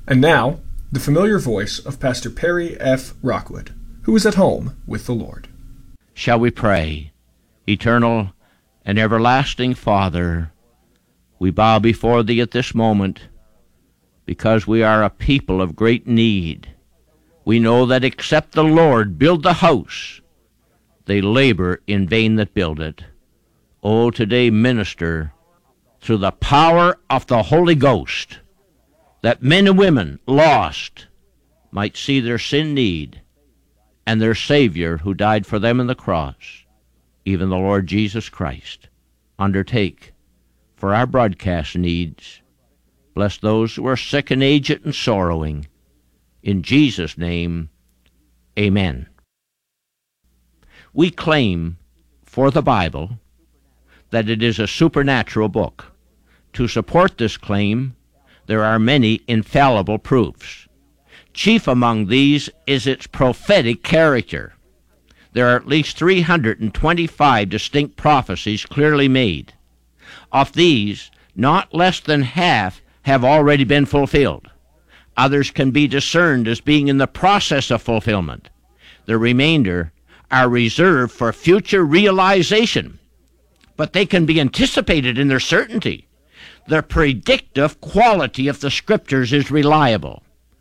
And now, the familiar voice of Pastor Perry F. Rockwood, who is at home with the Lord. Shall we pray? Eternal and everlasting Father, we bow before Thee at this moment because we are a people of great need. We know that except the Lord build the house, they labor in vain that build it. Oh, today minister through the power of the Holy Ghost, that men and women lost might see their sin need and their Savior who died for them on the cross, even the Lord Jesus Christ, undertake for our broadcast needs. Bless those who are sick and aged and sorrowing. In Jesus' name, amen. We claim for the Bible that it is a supernatural book. To support this claim, there are many infallible proofs. Chief among these is its prophetic character. There are at least 325 distinct prophecies clearly made. Of these, not less than half have already been fulfilled. Others can be discerned as being in the process of fulfillment. The remainder are reserved for future realization, but they can be anticipated in their certainty. The predictive quality of the Scriptures is reliable.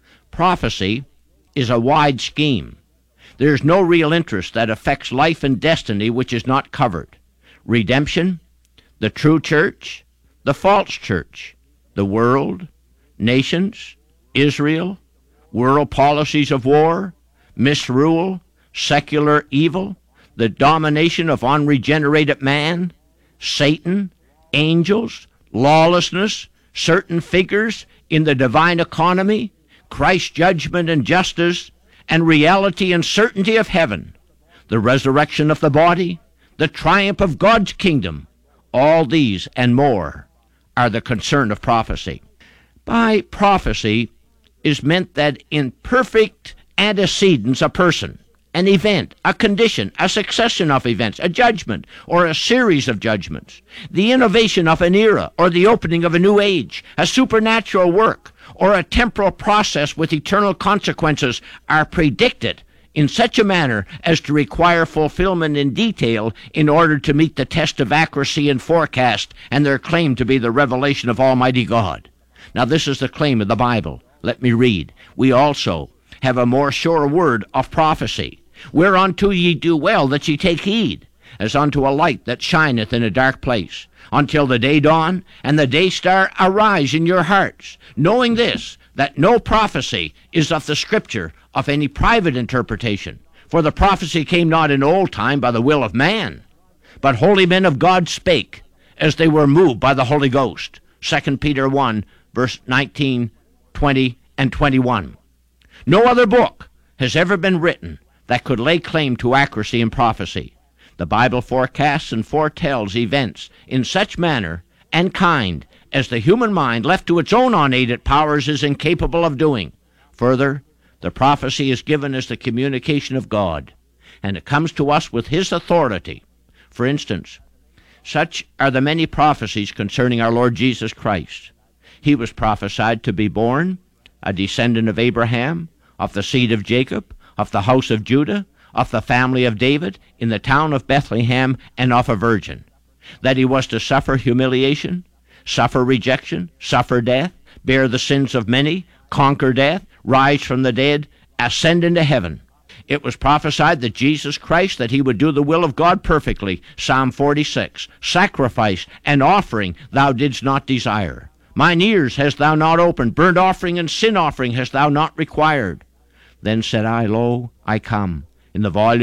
Prophecy is a wide scheme. There is no real interest that affects life and destiny which is not covered. Redemption, the true church, the false church, the world, nations, Israel, world policies of war, misrule, secular evil, the domination of unregenerated man, Satan, angels, lawlessness, certain figures in the divine economy, Christ's judgment and justice, and reality and certainty of heaven, the resurrection of the body, the triumph of God's kingdom. All these and more are the concern of prophecy. By prophecy is meant that in perfect antecedence a person, an event, a condition, a succession of events, a judgment, or a series of judgments, the innovation of an era, or the opening of a new age, a supernatural work, or a temporal process with eternal consequences are predicted in such a manner as to require fulfillment in detail in order to meet the test of accuracy and forecast and their claim to be the revelation of Almighty God. Now this is the claim of the Bible. Let me read. We also have a more sure word of prophecy, whereunto ye do well that ye take heed, as unto a light that shineth in a dark place, until the day dawn and the day star arise in your hearts, knowing this, that no prophecy is of the Scripture of any private interpretation. For the prophecy came not in old time by the will of man, but holy men of God spake, as they were moved by the Holy Ghost. 2 Peter 1, verse 19, 20, and 21. No other book has ever been written that could lay claim to accuracy in prophecy. The Bible forecasts and foretells events in such manner and kind as the human mind, left to its own unaided powers, is incapable of doing. Further, the prophecy is given as the communication of God, and it comes to us with His authority. For instance, such are the many prophecies concerning our Lord Jesus Christ. He was prophesied to be born, a descendant of Abraham, of the seed of Jacob, of the house of Judah, of the family of David, in the town of Bethlehem, and of a virgin. That he was to suffer humiliation, suffer rejection, suffer death, bear the sins of many, conquer death, rise from the dead, ascend into heaven. It was prophesied that Jesus Christ, that he would do the will of God perfectly. Psalm 46, sacrifice and offering thou didst not desire. Mine ears hast thou not opened, burnt offering and sin offering hast thou not required. Then said I, Lo, I come. In the volume